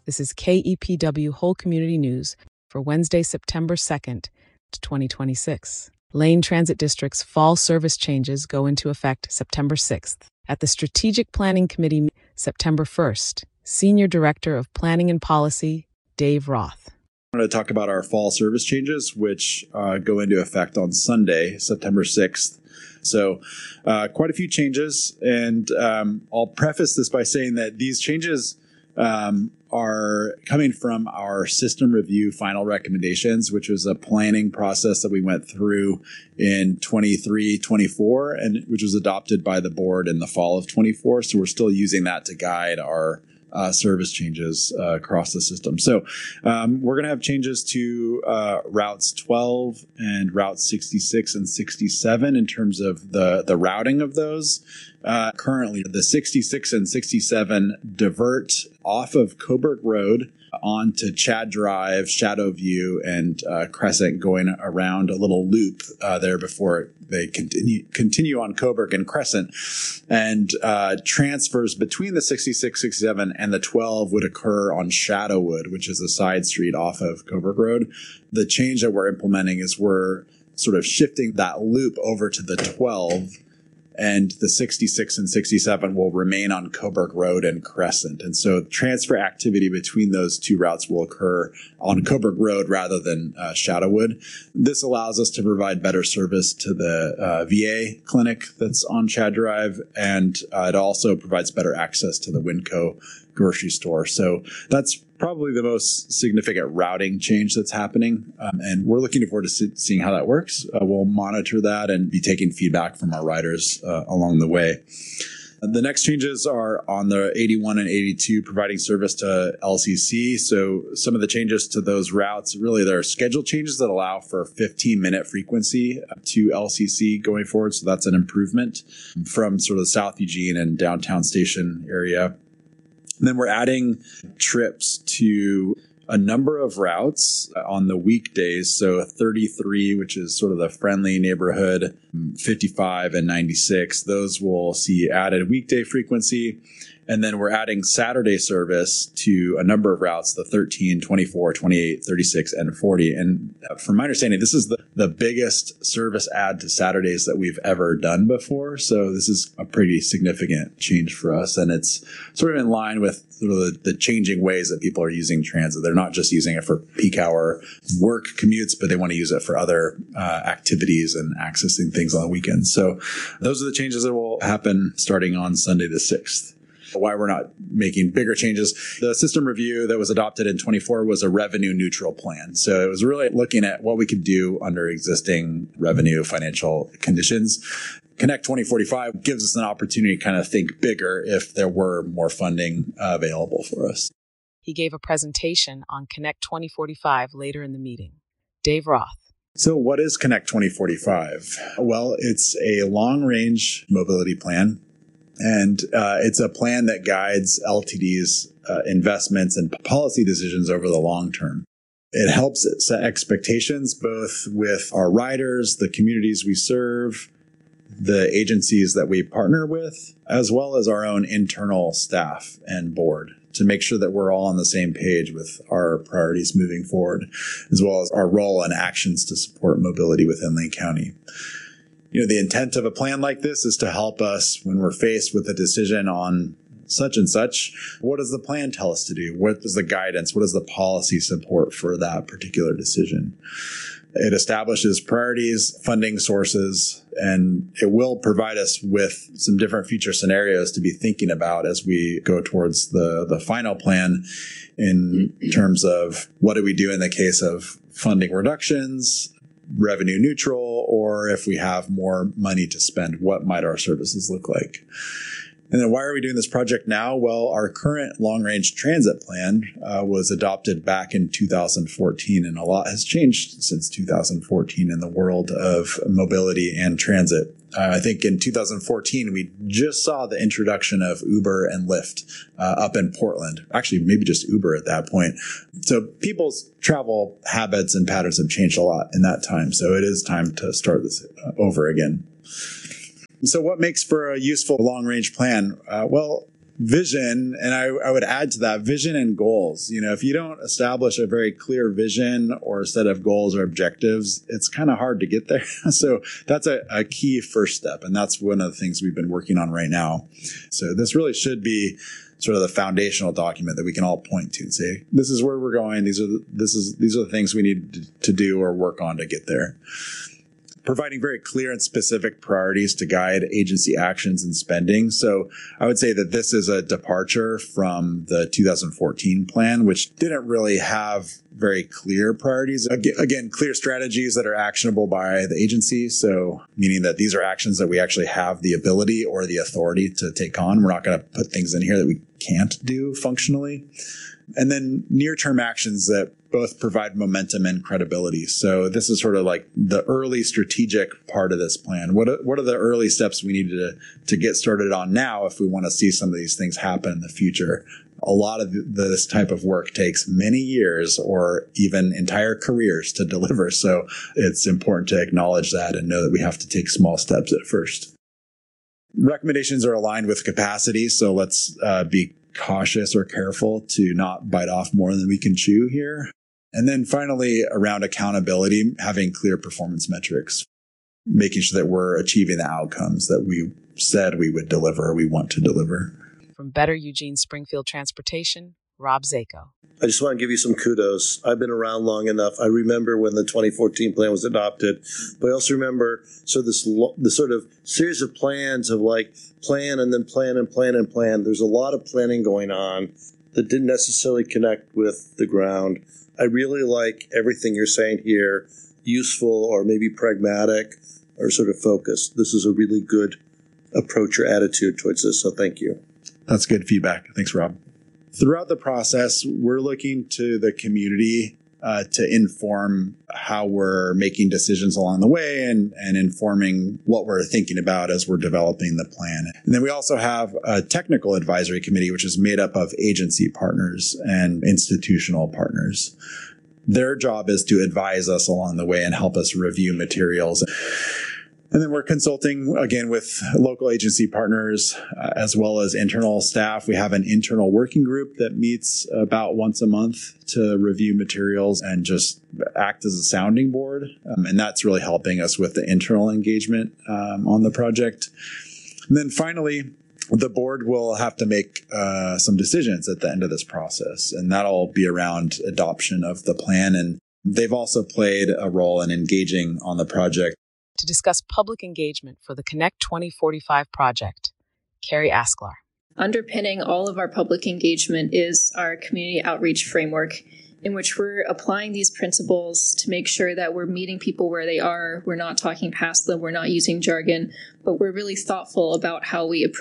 This is KEPW Whole Community News for Wednesday, September 2nd, 2026. Lane Transit District's fall service changes go into effect September 6th. At the Strategic Planning Committee, September 1st, Senior Director of Planning and Policy, Dave Roth. I'm going to talk about our fall service changes, which go into effect on Sunday, September 6th. So quite a few changes, and I'll preface this by saying that these changes are coming from our system review final recommendations, which was a planning process that we went through in 23-24, and which was adopted by the board in the fall of 24. So we're still using that to guide our service changes across the system. So we're going to have changes to routes 12 and routes 66 and 67 in terms of the routing of those. Currently, the 66 and 67 divert off of Coburg Road onto Chad Drive, Shadow View, and Crescent, going around a little loop there before they continue on Coburg and Crescent. And transfers between the 66, 67, and the 12 would occur on Shadowwood, which is a side street off of Coburg Road. The change that we're implementing is we're sort of shifting that loop over to the 12, and the 66 and 67 will remain on Coburg Road and Crescent. And so transfer activity between those two routes will occur on Coburg Road rather than Shadowwood. This allows us to provide better service to the VA clinic that's on Chad Drive, and it also provides better access to the Winco grocery store. So that's probably the most significant routing change that's happening. And we're looking forward to seeing how that works. We'll monitor that and be taking feedback from our riders along the way. The next changes are on the 81 and 82, providing service to LCC. So some of the changes to those routes, really, there are schedule changes that allow for 15-minute frequency to LCC going forward. So that's an improvement from sort of the South Eugene and downtown station area. And then we're adding trips to a number of routes on the weekdays. So 33, which is sort of the friendly neighborhood, 55 and 96, those will see added weekday frequency. And then we're adding Saturday service to a number of routes, the 13, 24, 28, 36, and 40. And from my understanding, this is the biggest service add to Saturdays that we've ever done before. So this is a pretty significant change for us. And it's sort of in line with sort of the changing ways that people are using transit. They're not just using it for peak hour work commutes, but they want to use it for other activities and accessing things on the weekends. So those are the changes that will happen starting on Sunday the 6th. Why we're not making bigger changes. The system review that was adopted in 24 was a revenue neutral plan. So it was really looking at what we could do under existing revenue financial conditions. Connect 2045 gives us an opportunity to kind of think bigger if there were more funding available for us. He gave a presentation on Connect 2045 later in the meeting. Dave Roth. So what is Connect 2045? Well, it's a long-range mobility plan. And it's a plan that guides LTD's investments and policy decisions over the long term. It helps set expectations both with our riders, the communities we serve, the agencies that we partner with, as well as our own internal staff and board, to make sure that we're all on the same page with our priorities moving forward, as well as our role and actions to support mobility within Lane County. You know, the intent of a plan like this is to help us when we're faced with a decision on such and such. What does the plan tell us to do? What is the guidance? What is the policy support for that particular decision? It establishes priorities, funding sources, and it will provide us with some different future scenarios to be thinking about as we go towards the final plan in terms of what do we do in the case of funding reductions, revenue neutral, or if we have more money to spend, what might our services look like? And then why are we doing this project now? Well, our current long-range transit plan was adopted back in 2014, and a lot has changed since 2014 in the world of mobility and transit. I think in 2014, we just saw the introduction of Uber and Lyft up in Portland. Actually, maybe just Uber at that point. So people's travel habits and patterns have changed a lot in that time. So it is time to start this over again. So what makes for a useful long-range plan? Well, Vision, and I would add to that vision and goals. If you don't establish a very clear vision or a set of goals or objectives, it's kind of hard to get there. So that's a key first step. And that's one of the things we've been working on right now. So this really should be sort of the foundational document that we can all point to and say, this is where we're going. These are the things we need to do or work on to get there. Providing very clear and specific priorities to guide agency actions and spending. So I would say that this is a departure from the 2014 plan, which didn't really have very clear priorities. Again, clear strategies that are actionable by the agency. So meaning that these are actions that we actually have the ability or the authority to take on. We're not going to put things in here that we can't do functionally. And then near-term actions that both provide momentum and credibility. So this is sort of like the early strategic part of this plan. What are the early steps we need to get started on now if we want to see some of these things happen in the future? A lot of this type of work takes many years or even entire careers to deliver. So it's important to acknowledge that and know that we have to take small steps at first. Recommendations are aligned with capacity. So let's be cautious or careful to not bite off more than we can chew here. And then finally, around accountability, having clear performance metrics, making sure that we're achieving the outcomes that we said we would deliver, we want to deliver. From Better Eugene Springfield Transportation, Rob Zako. I just want to give you some kudos. I've been around long enough. I remember when the 2014 plan was adopted, but I also remember the sort of series of plans of like plan and then plan and plan and plan. There's a lot of planning going on that didn't necessarily connect with the ground. I really like everything you're saying here, useful or maybe pragmatic or sort of focused. This is a really good approach or attitude towards this, so thank you. That's good feedback. Thanks, Rob. Throughout the process, we're looking to the community to inform how we're making decisions along the way and informing what we're thinking about as we're developing the plan. And then we also have a technical advisory committee, which is made up of agency partners and institutional partners. Their job is to advise us along the way and help us review materials. And then we're consulting, again, with local agency partners as well as internal staff. We have an internal working group that meets about once a month to review materials and just act as a sounding board. And that's really helping us with the internal engagement on the project. And then finally, the board will have to make some decisions at the end of this process. And that'll be around adoption of the plan. And they've also played a role in engaging on the project. To discuss public engagement for the Connect 2045 project, Carrie Asklar. Underpinning all of our public engagement is our community outreach framework, in which we're applying these principles to make sure that we're meeting people where they are. We're not talking past them. We're not using jargon, but we're really thoughtful about how we approach